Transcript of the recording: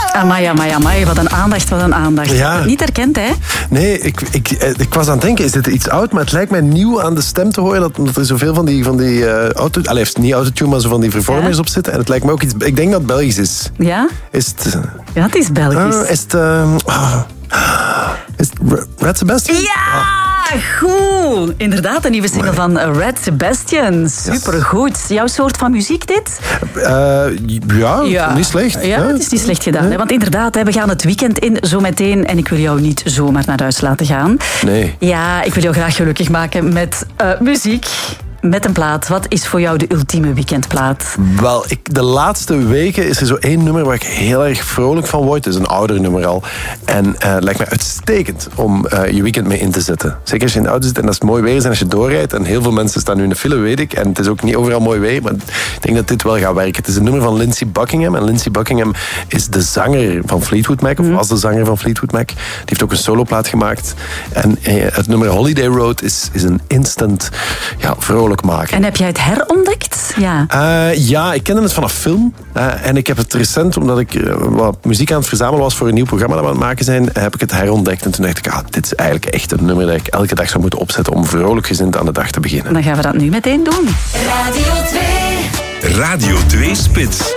Amai, wat een aandacht. Ja. Niet herkend, hè? Nee, ik was aan het denken, is dit iets oud? Maar het lijkt mij nieuw aan de stem te horen dat er zoveel van die niet autotune, maar zo van die vervormers op zitten. En het lijkt me ook iets... Ik denk dat het Belgisch is. Ja? Is het... Ja, het is Belgisch. Is het Red Sebastian? Ja! Goed! Inderdaad, een nieuwe single van Red Sebastian. Supergoed. Jouw soort van muziek, dit? Ja, niet slecht. Ja, het is niet slecht gedaan. Hè? Want inderdaad, we gaan het weekend in zometeen. En ik wil jou niet zomaar naar huis laten gaan. Nee. Ja, ik wil jou graag gelukkig maken met muziek. Met een plaat. Wat is voor jou de ultieme weekendplaat? Wel, de laatste weken is er zo één nummer waar ik heel erg vrolijk van word. Het is een ouder nummer al. En het lijkt mij uitstekend om je weekend mee in te zetten. Zeker als je in de auto zit en als het mooi weer is en als je doorrijdt. En heel veel mensen staan nu in de file, weet ik. En het is ook niet overal mooi weer. Maar ik denk dat dit wel gaat werken. Het is een nummer van Lindsey Buckingham. En Lindsey Buckingham is de zanger van Fleetwood Mac. Of was de zanger van Fleetwood Mac. Die heeft ook een soloplaat gemaakt. En het nummer Holiday Road is een instant vrolijk maken. En heb jij het herontdekt? Ja. Ja, ik kende het van een film. En ik heb het recent, omdat ik wat muziek aan het verzamelen was voor een nieuw programma dat we aan het maken zijn, heb ik het herontdekt. En toen dacht ik, dit is eigenlijk echt een nummer dat ik elke dag zou moeten opzetten om vrolijk gezind aan de dag te beginnen. Dan gaan we dat nu meteen doen. Radio 2 Spits.